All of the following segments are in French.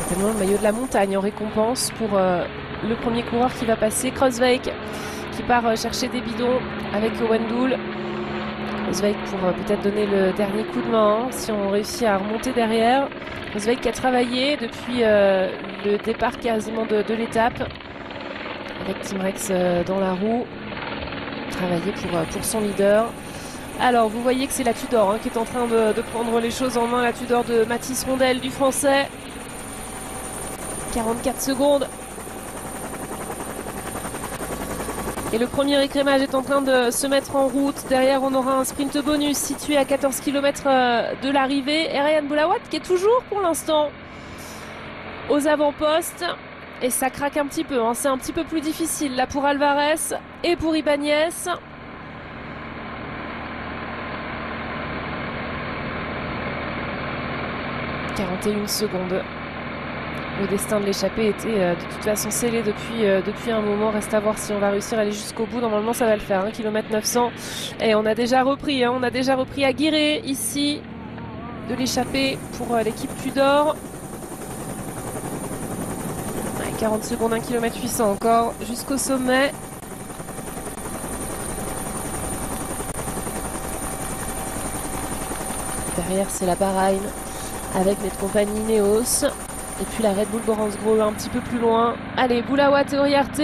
certainement le maillot de la montagne en récompense pour le premier coureur qui va passer. Kruijswijk qui part chercher des bidons avec Wendul. Kruijswijk pour peut-être donner le dernier coup de main si on réussit à remonter derrière. Kruijswijk qui a travaillé depuis le départ quasiment de l'étape avec Team Rex dans la roue. Travailler pour son leader. Alors vous voyez que c'est la Tudor qui est en train de prendre les choses en main. La Tudor de Mathis Rondel du français. 44 secondes. Et le premier écrémage est en train de se mettre en route. Derrière, on aura un sprint bonus situé à 14 km de l'arrivée. Et Ryan Boulawat qui est toujours pour l'instant aux avant-postes. Et ça craque un petit peu. C'est un petit peu plus difficile là pour Alvarez et pour Ibanez. « 41 secondes. Le destin de l'échappée était de toute façon scellé depuis un moment. Reste à voir si on va réussir à aller jusqu'au bout. Normalement, ça va le faire. 1 km 900. Et on a déjà repris. On a déjà repris à Guiré, ici, de l'échappée pour l'équipe Tudor. 40 secondes, 1 km 800 encore jusqu'au sommet. Derrière, c'est la Bahreïn avec notre compagnie Ineos. Et puis la Red Bull Boransgro un petit peu plus loin. Allez, Boulawat et Uriarte.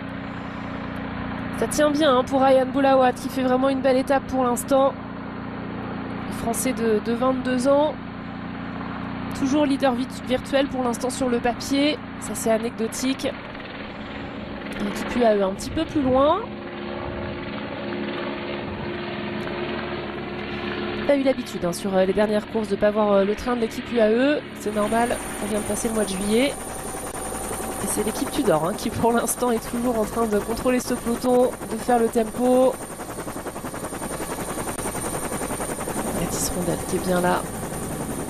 Ça tient bien pour Ryan Boulawat qui fait vraiment une belle étape pour l'instant. Le Français de 22 ans. Toujours leader virtuel pour l'instant sur le papier. Ça c'est anecdotique. L'équipe UAE un petit peu plus loin. On a eu l'habitude sur les dernières courses de ne pas voir le train de l'équipe UAE. C'est normal, on vient de passer le mois de juillet. Et c'est l'équipe Tudor qui pour l'instant est toujours en train de contrôler ce peloton, de faire le tempo. Mathis Rondel qui est bien là.